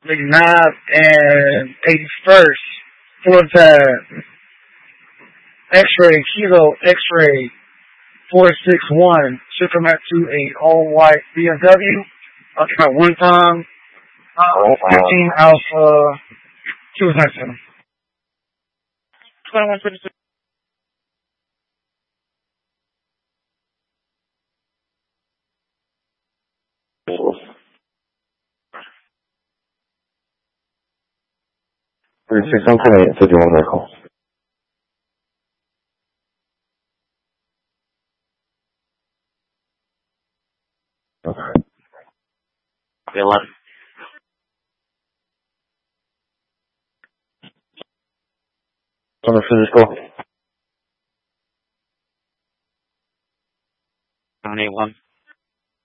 McNabb and 81st for the X-ray, Kilo X-ray 461. Ship them out to a all-white BMW. I'll come out one time. 15 Alpha 297. 2156. I'm coming at 51 vehicle. Okay. 11. On the physical. 781.